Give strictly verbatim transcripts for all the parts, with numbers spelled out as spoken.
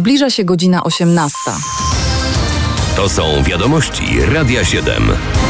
Zbliża się godzina osiemnasta. To są wiadomości Radia siedem.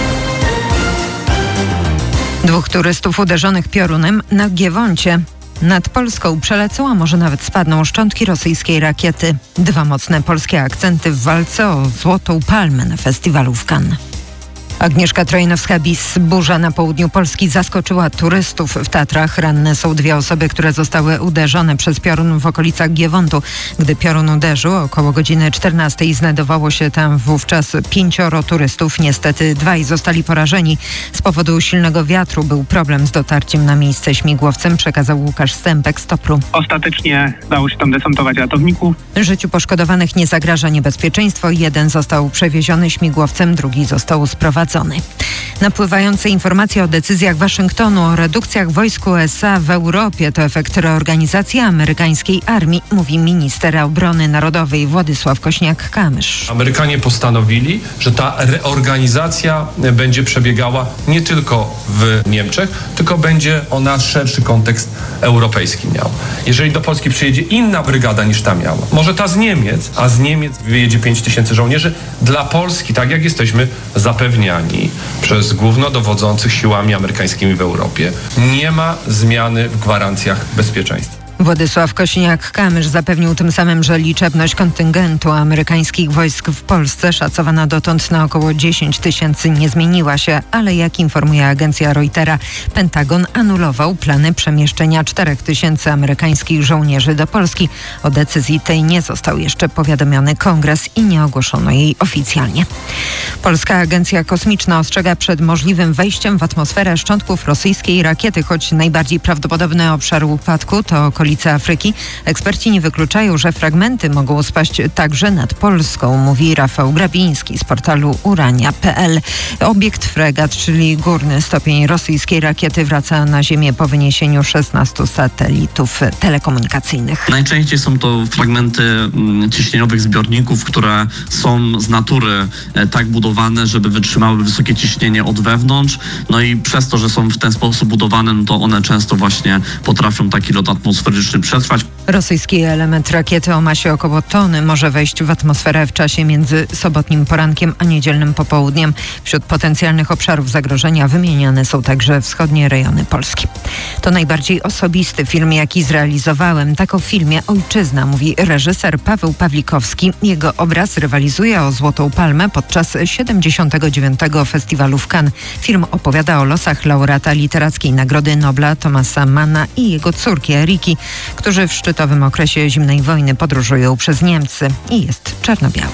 Dwóch turystów uderzonych piorunem na Giewoncie. Nad Polską przelecą, a może nawet spadną szczątki rosyjskiej rakiety. Dwa mocne polskie akcenty w walce o Złotą Palmę na festiwalu w Cannes. Agnieszka Trojnowska-Bis. Burza na południu Polski zaskoczyła turystów w Tatrach. Ranne są dwie osoby, które zostały uderzone przez piorun w okolicach Giewontu. Gdy piorun uderzył około godziny czternastej, znajdowało się tam wówczas pięcioro turystów. Niestety dwaj zostali porażeni. Z powodu silnego wiatru był problem z dotarciem na miejsce śmigłowcem, przekazał Łukasz Stępek z Topru. Ostatecznie udało się tam desantować ratowników. Życiu poszkodowanych nie zagraża niebezpieczeństwo. Jeden został przewieziony śmigłowcem, drugi został sprowadzony. Napływające informacje o decyzjach Waszyngtonu o redukcjach wojsk U S A w Europie to efekt reorganizacji amerykańskiej armii, mówi minister obrony narodowej Władysław Kośniak-Kamysz. Amerykanie postanowili, że ta reorganizacja będzie przebiegała nie tylko w Niemczech, tylko będzie ona szerszy kontekst europejski miała. Jeżeli do Polski przyjedzie inna brygada niż ta miała, może ta z Niemiec, a z Niemiec wyjedzie pięć tysięcy żołnierzy, dla Polski, tak jak jesteśmy zapewniani przez głównodowodzących siłami amerykańskimi w Europie, nie ma zmiany w gwarancjach bezpieczeństwa. Władysław Kośniak-Kamysz zapewnił tym samym, że liczebność kontyngentu amerykańskich wojsk w Polsce, szacowana dotąd na około dziesięć tysięcy, nie zmieniła się, ale jak informuje agencja Reutera, Pentagon anulował plany przemieszczenia czterech tysięcy amerykańskich żołnierzy do Polski. O decyzji tej nie został jeszcze powiadomiony Kongres i nie ogłoszono jej oficjalnie. Polska Agencja Kosmiczna ostrzega przed możliwym wejściem w atmosferę szczątków rosyjskiej rakiety, choć najbardziej prawdopodobny obszar upadku to okolice Afryki. Eksperci nie wykluczają, że fragmenty mogą spaść także nad Polską, mówi Rafał Grabiński z portalu urania kropka p l. Obiekt fregat, czyli górny stopień rosyjskiej rakiety, wraca na Ziemię po wyniesieniu szesnastu satelitów telekomunikacyjnych. Najczęściej są to fragmenty ciśnieniowych zbiorników, które są z natury tak budowane, żeby wytrzymały wysokie ciśnienie od wewnątrz. No i przez to, że są w ten sposób budowane, no to one często właśnie potrafią taki lot atmosferyczny przetrwać. Rosyjski element rakiety o masie około tony może wejść w atmosferę w czasie między sobotnim porankiem a niedzielnym popołudniem. Wśród potencjalnych obszarów zagrożenia wymieniane są także wschodnie rejony Polski. To najbardziej osobisty film, jaki zrealizowałem. Tak o filmie Ojczyzna mówi reżyser Paweł Pawlikowski. Jego obraz rywalizuje o Złotą Palmę podczas siedemdziesiątego dziewiątego Festiwalu w Cannes. Film opowiada o losach laureata Literackiej Nagrody Nobla Thomasa Manna i jego córki Eriki, którzy w szczytowym okresie zimnej wojny podróżują przez Niemcy i jest czarno-biały.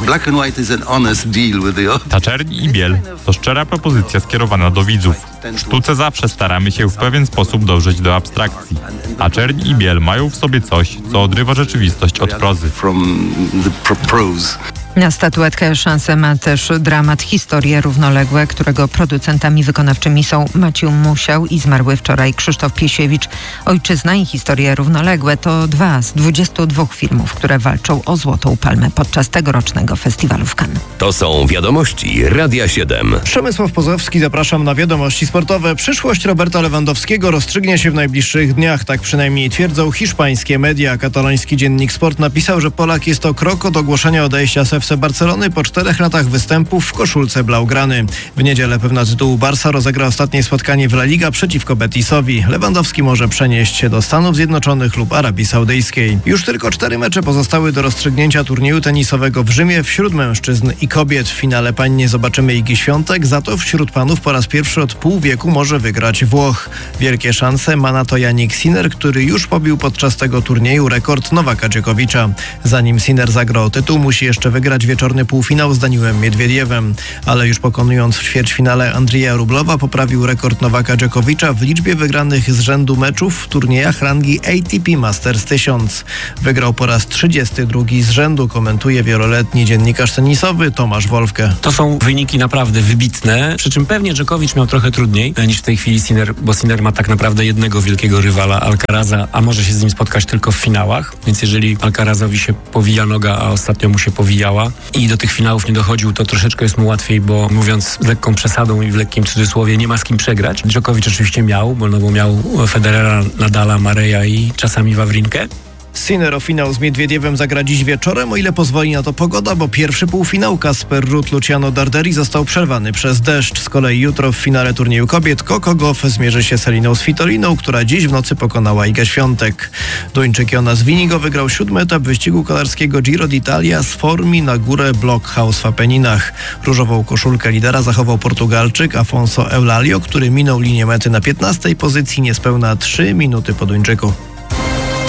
Ta czerń i biel to szczera propozycja skierowana do widzów. W sztuce zawsze staramy się w pewien sposób dążyć do abstrakcji, a czerń i biel mają w sobie coś, co odrywa rzeczywistość od prozy. Na statuetkę szansę ma też dramat Historie równoległe, którego producentami wykonawczymi są Maciej Musiał i zmarły wczoraj Krzysztof Piesiewicz. Ojczyzna i Historie równoległe to dwa z dwudziestu dwóch filmów, które walczą o Złotą Palmę podczas tegorocznego festiwalu w Cannes. To są wiadomości Radia siedem. Przemysław Pozowski, zapraszam na wiadomości sportowe. Przyszłość Roberta Lewandowskiego rozstrzygnie się w najbliższych dniach, tak przynajmniej twierdzą hiszpańskie media. Kataloński dziennik Sport napisał, że Polak jest to krok od ogłoszenia odejścia z F C Barcelony po czterech latach występów w koszulce blaugrany. W niedzielę pewna tytułu Barca rozegra ostatnie spotkanie w La Liga przeciwko Betisowi. Lewandowski może przenieść się do Stanów Zjednoczonych lub Arabii Saudyjskiej. Już tylko cztery mecze pozostały do rozstrzygnięcia turnieju tenisowego w Rzymie wśród mężczyzn i kobiet. W finale pań nie zobaczymy Igi Świątek, za to wśród panów po raz pierwszy od pół wieku może wygrać Włoch. Wielkie szanse ma na to Jannik Sinner, który już pobił podczas tego turnieju rekord Nowaka Dżokowicza. Zanim Sinner zagra o tytuł, musi jeszcze wygrać wieczorny półfinał z Daniilem Miedwiediewem. Ale już pokonując w ćwierćfinale Andrija Rublowa, poprawił rekord Nowaka Dżokowicza w liczbie wygranych z rzędu meczów w turniejach rangi A T P Masters tysiąc. Wygrał po raz trzydziesty drugi z rzędu, komentuje wieloletni dziennikarz tenisowy Tomasz Wolfke. To są wyniki naprawdę wybitne, przy czym pewnie Dżokowicz miał trochę trudniej niż w tej chwili Sinner, bo Sinner ma tak naprawdę jednego wielkiego rywala, Alcaraza, a może się z nim spotkać tylko w finałach, więc jeżeli Alcarazowi się powija noga, a ostatnio mu się powijała i do tych finałów nie dochodził, to troszeczkę jest mu łatwiej, bo mówiąc z lekką przesadą i w lekkim cudzysłowie, nie ma z kim przegrać. Dżokowicz oczywiście miał, bo, no bo miał Federera, Nadala, Mareja i czasami Wawrinkę. Sinner o finał z Miedwiediewem zagra dziś wieczorem, o ile pozwoli na to pogoda, bo pierwszy półfinał Kasper Ruud Luciano Darderi został przerwany przez deszcz. Z kolei jutro w finale turnieju kobiet Coco Gauff zmierzy się z Eliną Svitoliną, która dziś w nocy pokonała Igę Świątek. Duńczyk Jonas Winigo wygrał siódmy etap wyścigu kolarskiego Giro d'Italia z Formi na górę Blockhaus w Apeninach. Różową koszulkę lidera zachował Portugalczyk Afonso Eulalio, który minął linię mety na piętnastej pozycji niespełna trzy minuty po Duńczyku.